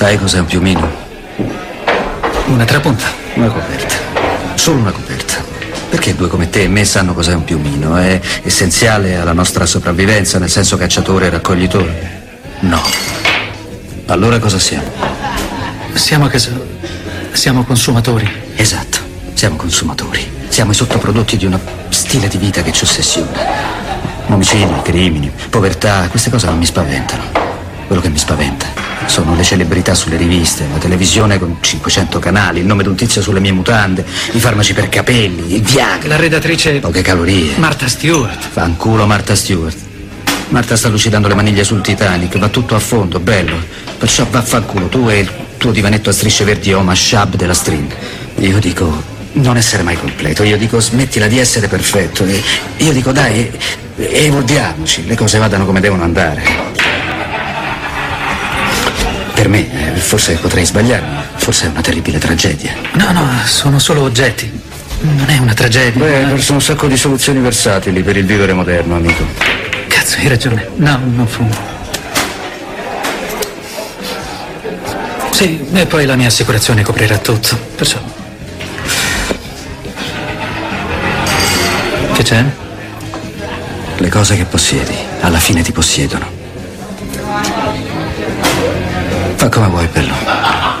Sai cos'è un piumino? Una trapunta. Una coperta. Solo una coperta. Perché due come te e me sanno cos'è un piumino? È essenziale alla nostra sopravvivenza, nel senso cacciatore e raccoglitore? No. Allora cosa siamo? Siamo consumatori. Esatto, siamo consumatori. Siamo i sottoprodotti di uno stile di vita che ci ossessiona. Omicidi, crimini, povertà, queste cose non mi spaventano. Quello che mi spaventa sono le celebrità sulle riviste, la televisione con 500 canali, il nome di un tizio sulle mie mutande, i farmaci per capelli, il Viagra. La redattrice... Poche calorie. Martha Stewart. Fanculo Martha Stewart. Martha sta lucidando le maniglie sul Titanic, va tutto a fondo, bello. Perciò vaffanculo, tu e il tuo divanetto a strisce verdi Oma Shab della String. Io dico, non essere mai completo. Io dico, smettila di essere perfetto. Io dico, dai, evolviamoci, le cose vadano come devono andare. Per me, forse potrei sbagliarmi, forse è una terribile tragedia. No, sono solo oggetti. Non è una tragedia. Beh, hai perso un sacco di soluzioni versatili per il vivere moderno, amico. Cazzo, hai ragione. No, non fumo. Sì, e poi la mia assicurazione coprirà tutto, perciò... Che c'è? Le cose che possiedi, alla fine ti possiedono. Fa come vuoi, bello.